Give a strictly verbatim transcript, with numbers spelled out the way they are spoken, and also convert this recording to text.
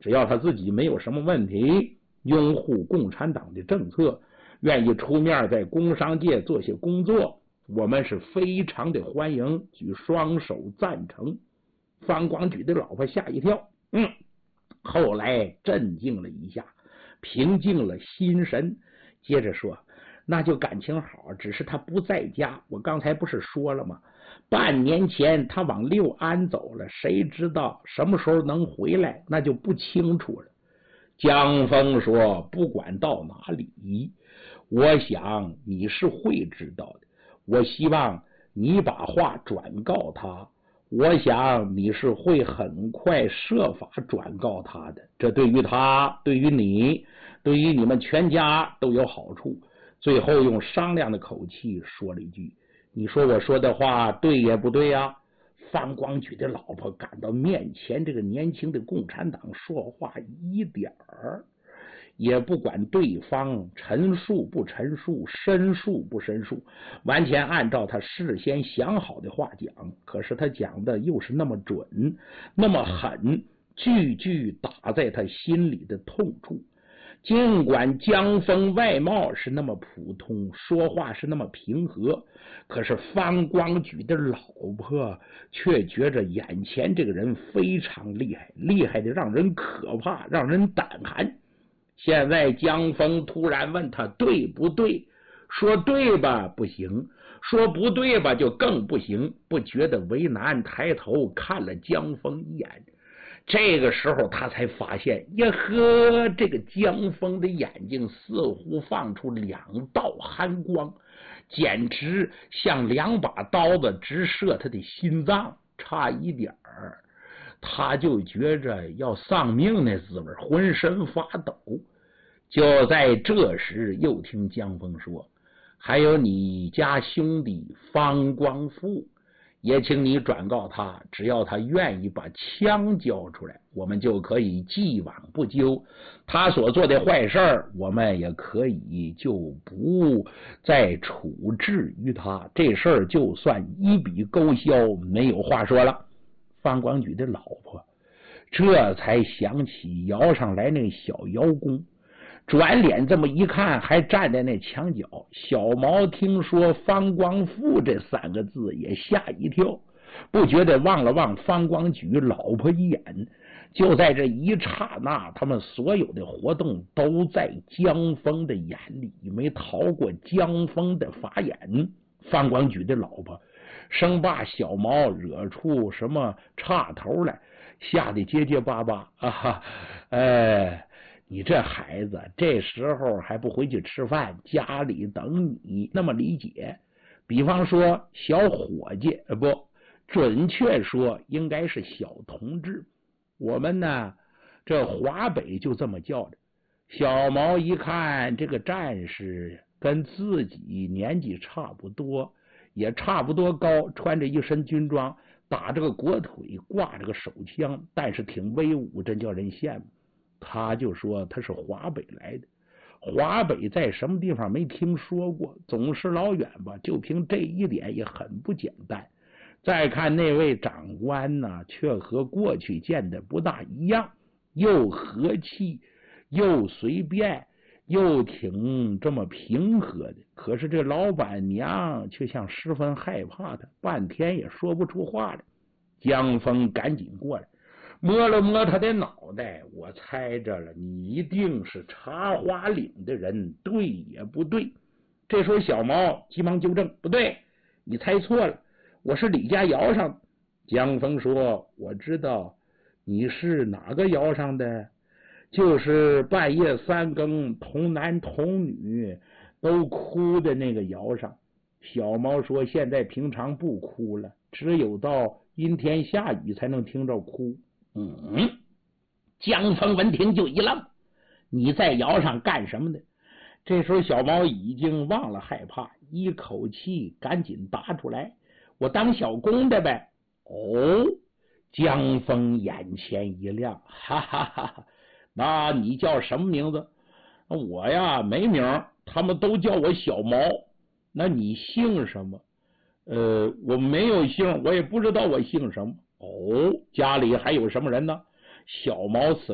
只要他自己没有什么问题，拥护共产党的政策，愿意出面在工商界做些工作，我们是非常的欢迎，举双手赞成。方光举的老婆吓一跳，嗯，后来镇静了一下，平静了心神，接着说，那就感情好，只是他不在家，我刚才不是说了吗？半年前他往六安走了，谁知道什么时候能回来，那就不清楚了。江峰说，不管到哪里，我想你是会知道的，我希望你把话转告他，我想你是会很快设法转告他的，这对于他，对于你，对于你们全家都有好处。最后用商量的口气说了一句，你说我说的话对也不对呀？方光举的老婆感到面前这个年轻的共产党说话一点儿也不管对方陈述不陈述，申述不申述，完全按照他事先想好的话讲，可是他讲的又是那么准，那么狠，句句打在他心里的痛处。尽管江峰外貌是那么普通，说话是那么平和，可是方光举的老婆却觉着眼前这个人非常厉害，厉害的让人可怕，让人胆寒。现在江峰突然问他对不对，说对吧不行，说不对吧就更不行，不觉得为难，抬头看了江峰一眼。这个时候他才发现，呀呵，这个江峰的眼睛似乎放出两道寒光，简直像两把刀子直射他的心脏，差一点儿他就觉着要丧命那滋味，浑身发抖。就在这时，又听江峰说，还有你家兄弟方光富，也请你转告他，只要他愿意把枪交出来，我们就可以既往不咎，他所做的坏事我们也可以就不再处置于他，这事儿就算一笔勾销，没有话说了。方光举的老婆这才想起窑上来那小窑工，转脸这么一看，还站在那墙角。小毛听说方光富这三个字也吓一跳，不觉得望了望方光举老婆一眼。就在这一刹那，他们所有的活动都在江峰的眼里，没逃过江峰的法眼。方光举的老婆生怕小毛惹出什么岔头来，吓得结结巴巴啊！哎，你这孩子这时候还不回去吃饭，家里等你，那么理解。比方说小伙计，呃不准确说应该是小同志，我们呢这华北就这么叫的。小毛一看这个战士跟自己年纪差不多，也差不多高，穿着一身军装，打着个国腿，挂着个手枪，但是挺威武，真叫人羡慕。他就说他是华北来的，华北在什么地方没听说过，总是老远吧，就凭这一点也很不简单。再看那位长官呢，却和过去见的不大一样，又和气又随便又挺这么平和的，可是这老板娘却像十分害怕他，半天也说不出话来。江峰赶紧过来摸了摸他的脑袋，我猜着了，你一定是茶花岭的人，对也不对？这时候小毛急忙纠正，不对，你猜错了，我是李家窑上。江峰说，我知道你是哪个窑上的，就是半夜三更童男童女都哭的那个窑上。小毛说，现在平常不哭了，只有到阴天下雨才能听着哭。嗯，江峰闻听就一愣，你在窑上干什么的？这时候小毛已经忘了害怕，一口气赶紧答出来，我当小工的呗。哦，江峰眼前一亮，哈哈哈哈，那你叫什么名字？我呀没名，他们都叫我小毛。那你姓什么？呃，我没有姓，我也不知道我姓什么。哦，家里还有什么人呢？小毛此